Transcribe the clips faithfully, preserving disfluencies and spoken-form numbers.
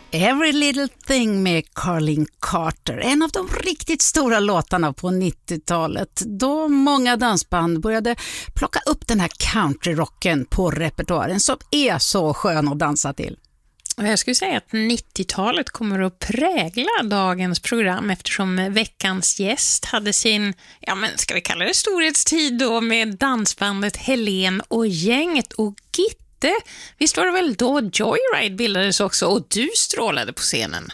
Every Little Thing med Carlin Carter, en av de riktigt stora låtarna på nittiotalet, då många dansband började plocka upp den här countryrocken på repertoaren som är så skön att dansa till. Jag skulle säga att nittiotalet kommer att prägla dagens program eftersom veckans gäst hade sin, ja men ska vi kalla det storhetstid då, med dansbandet Helen och gänget. Och Gitte, visst var det väl då Joyride bildades också och du strålade på scenen?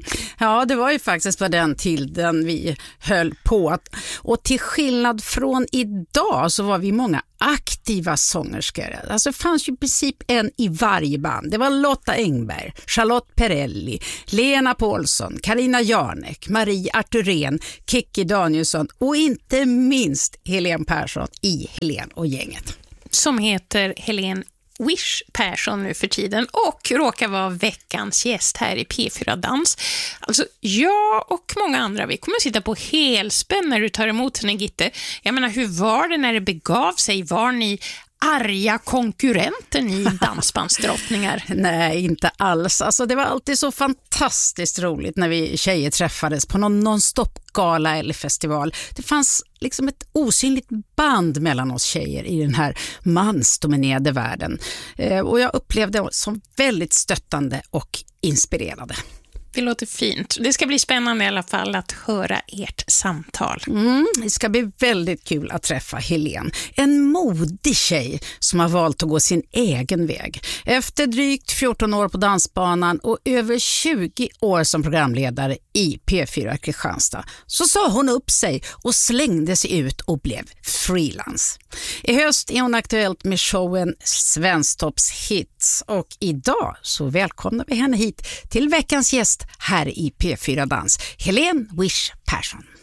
Ja, det var ju faktiskt på den tiden vi höll på. Och till skillnad från idag så var vi många aktiva sångerskor. Alltså det fanns ju i princip en i varje band. Det var Lotta Engberg, Charlotte Perrelli, Lena Paulsson, Carina Jarnek, Marie Arthurén, Kikki Danielsson och inte minst Helen Persson i Helen och gänget. Som heter Helen Wish Persson nu för tiden och råkar vara veckans gäst här i P fyra Dans. Alltså jag och många andra, vi kommer att sitta på helspänn när du tar emot henne, Gitte. Jag menar, hur var det när det begav sig? Var ni arga konkurrenter, ni dansbandsdrottningar? Nej, inte alls. Alltså det var alltid så fantastiskt roligt när vi tjejer träffades på någon non-stop-gala eller festival. Det fanns liksom ett osynligt band mellan oss tjejer i den här mansdominerade världen. Eh, och jag upplevde det som väldigt stöttande och inspirerande. Det låter fint. Det ska bli spännande i alla fall att höra ert samtal. Mm, det ska bli väldigt kul att träffa Helen. En modig tjej som har valt att gå sin egen väg. Efter drygt fjorton år på dansbanan och över tjugo år som programledare i P fyra Kristianstad så sa hon upp sig och slängde sig ut och blev freelance. I höst är hon aktuellt med showen Svensktops hits och idag så välkomnar vi henne hit till veckans gäst här i P fyra Dans, Helen Wish Persson.